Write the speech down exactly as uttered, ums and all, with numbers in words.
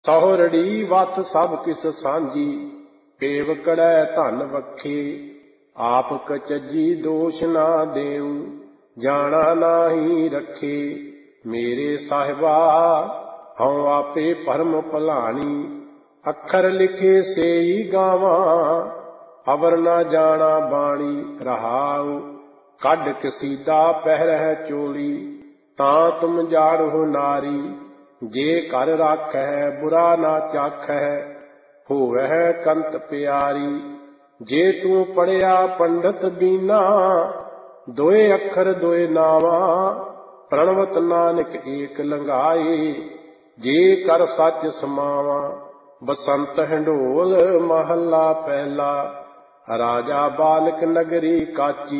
ਸਹੁਰੜੀ ਵਸ ਸਭ ਕਿਸ ਸਾਂਝੀ, ਪੇਵ ਕੜੈ ਧਨ ਵਖੇ। ਆਪ ਕਚਜੀ ਦੋਸ਼ ਨਾ ਦੇਉ, ਜਾਣਾ ਨਾਹੀ ਰਖੇ। ਮੇਰੇ ਸਾਹਿਬਾ ਹਉ ਆਪੇ ਭਰਮ ਭਲਾਣੀ, ਅੱਖਰ ਲਿਖੇ ਸੇਈ ਗਾਵਾਂ। ਅਵਰ ਨਾ ਜਾਣਾ ਬਾਣੀ ਰਹਾਉ, ਕੱਢ ਕਸੀਦਾ ਪਹਿਰਹਿ ਚੋਲੀ। ਤਾਂ ਤੁਮ ਜਾੜੋ ਨਾਰੀ, ਜੇ ਘਰ ਰਾਖੈ ਬੁਰਾ ਨਾ ਚਾਖੈ। ਹੋਵੈ ਕੰਤ ਪਿਆਰੀ, ਜੇ ਤੂੰ ਪੜਿਆ ਪੰਡਤ ਬੀਨਾ। ਦੋਏ ਅੱਖਰ ਦੋਏ ਨਾਵਾਂ, ਪ੍ਰਣਵਤ ਨਾਨਕ ਏਕ ਲੰਘਾਏ। ਜੇ ਕਰ ਸੱਚ ਸਮਾਵਾਂ, ਬਸੰਤ ਹਿੰਡੋਲ ਮਹੱਲਾ ਪਹਿਲਾ। ਰਾਜਾ ਬਾਲਕ ਨਗਰੀ ਕਾਚੀ,